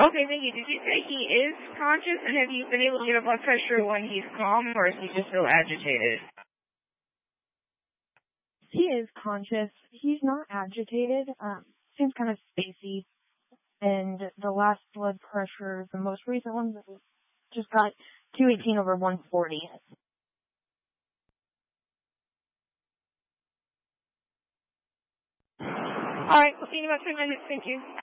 Okay, thank you. Did you say he is conscious, and have you been able to get a blood pressure when he's calm, or is he just so agitated? He is conscious. He's not agitated. Seems kind of spacey. And the last blood pressure, the most recent one, just got 218/140. All right, we'll see you in about 10 minutes. Thank you.